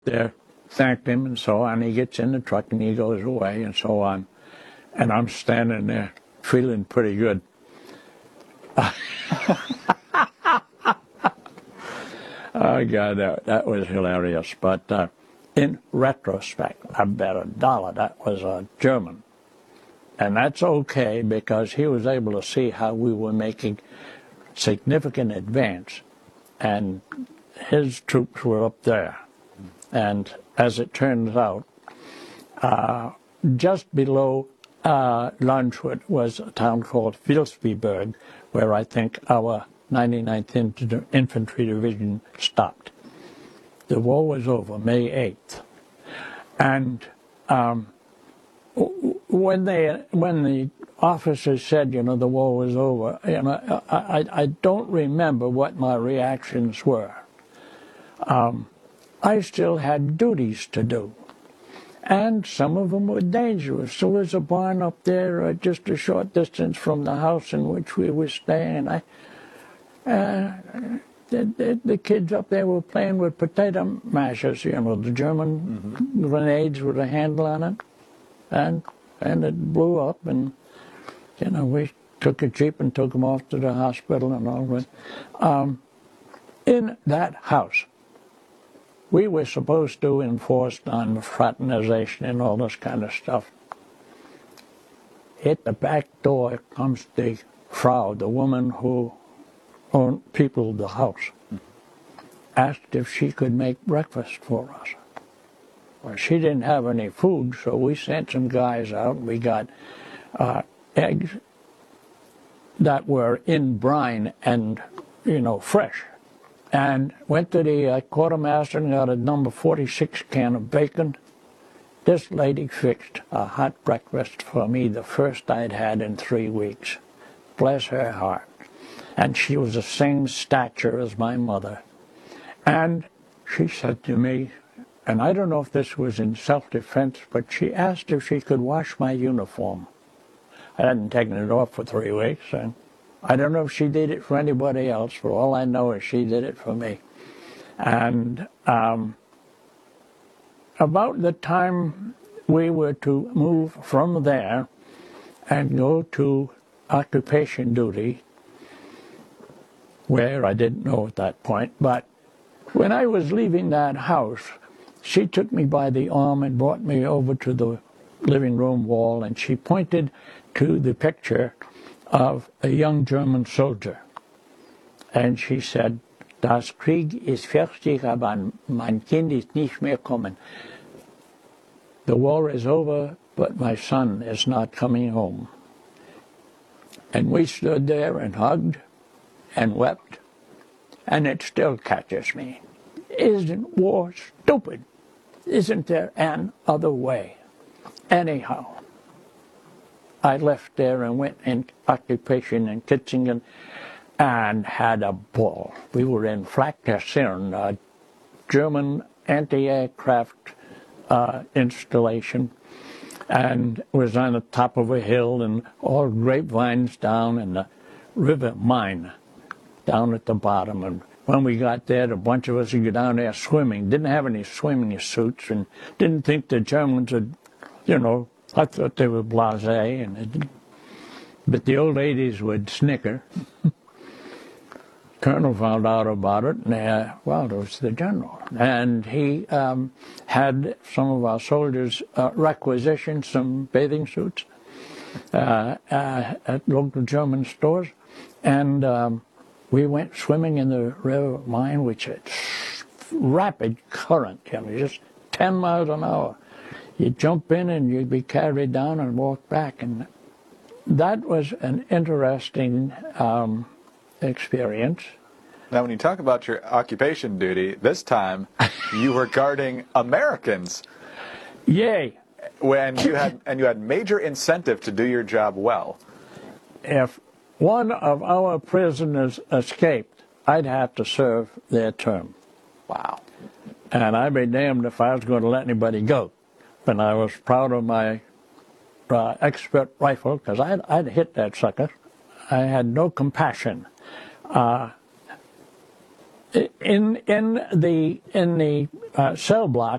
there, thanked him and so on. He gets in the truck and he goes away and so on. And I'm standing there feeling pretty good. Oh, God, that was hilarious. But in retrospect, I bet $1 that was a German. And that's okay because he was able to see how we were making significant advance. And his troops were up there. And as it turns out, just below Landshut was a town called Vilsbiburg, where I think our 99th Infantry Division stopped. The war was over May 8th. And when the officers said, you know, the war was over, you know, I don't remember what my reactions were. I still had duties to do. And some of them were dangerous. There was a barn up there just a short distance from the house in which we were staying. The kids up there were playing with potato mashers, you know, the German grenades with a handle on it. And it blew up, and, you know, we took a jeep and took them off to the hospital and all that. In that house, we were supposed to enforce non-fraternization and all this kind of stuff. At the back door comes the Frau, the woman who peopled the house, asked if she could make breakfast for us. Well, she didn't have any food, so we sent some guys out. We got eggs that were in brine and, you know, fresh. And went to the quartermaster and got a number 46 can of bacon. This lady fixed a hot breakfast for me, the first I'd had in 3 weeks. Bless her heart. And she was the same stature as my mother. And she said to me, and I don't know if this was in self-defense, but she asked if she could wash my uniform. I hadn't taken it off for 3 weeks, and I don't know if she did it for anybody else. For all I know is she did it for me. And about the time we were to move from there and go to occupation duty, where I didn't know at that point, but when I was leaving that house, she took me by the arm and brought me over to the living room wall, and she pointed to the picture of a young German soldier. And she said, "Das Krieg ist fertig, aber mein Kind ist nicht mehr kommen." The war is over, but my son is not coming home. And we stood there and hugged and wept, and it still catches me. Isn't war stupid? Isn't there an other way? Anyhow, I left there and went in occupation in Kitzingen and had a ball. We were in Flak der Sirn, a German anti-aircraft installation, and it was on the top of a hill and all grapevines down and the river Main down at the bottom. And when we got there, a bunch of us would go down there swimming. Didn't have any swimming suits and didn't think the Germans would, you know, I thought they were blasé, but the old ladies would snicker. Colonel found out about it, and well, it was the general. And he had some of our soldiers requisition some bathing suits at local German stores. And we went swimming in the river Main, which is rapid current, you know, just 10 miles an hour. You'd jump in and you'd be carried down and walk back. And that was an interesting experience. Now, when you talk about your occupation duty, this time you were guarding Americans. Yay! When you had major incentive to do your job well. If one of our prisoners escaped, I'd have to serve their term. Wow! And I'd be damned if I was going to let anybody go. And I was proud of my expert rifle because I'd hit that sucker. I had no compassion. in the cell block